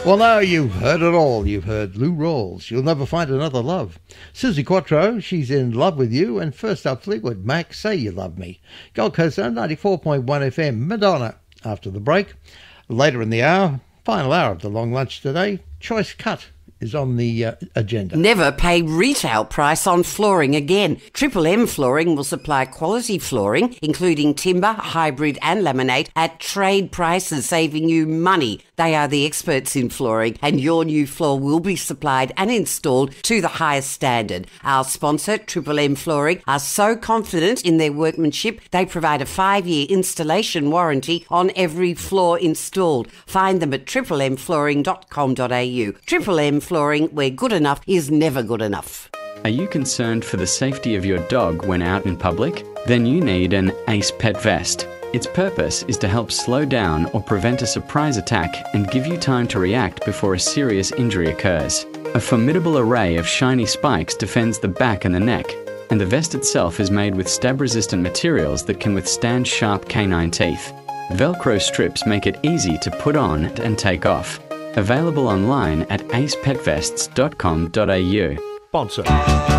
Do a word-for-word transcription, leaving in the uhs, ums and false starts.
Well, now you've heard it all. You've heard Lou Rawls, You'll Never Find Another Love. Susie Quattro, She's in Love with You. And first up, Fleetwood Mac, Say You Love Me. Gold Coast ninety-four point one F M, Madonna. After the break, later in the hour, final hour of the long lunch today, Choice Cut is on the uh, agenda. Never pay retail price on flooring again. Triple M Flooring will supply quality flooring, including timber, hybrid and laminate, at trade prices, saving you money. They are the experts in flooring, and your new floor will be supplied and installed to the highest standard. Our sponsor, Triple M Flooring, are so confident in their workmanship, they provide a five-year installation warranty on every floor installed. Find them at triple m flooring dot com dot a u. Triple M Flooring, where good enough is never good enough. Are you concerned for the safety of your dog when out in public? Then you need an Ace Pet Vest. Its purpose is to help slow down or prevent a surprise attack and give you time to react before a serious injury occurs. A formidable array of shiny spikes defends the back and the neck, and the vest itself is made with stab-resistant materials that can withstand sharp canine teeth. Velcro strips make it easy to put on and take off. Available online at ace pet vests dot com dot a u. Sponsor.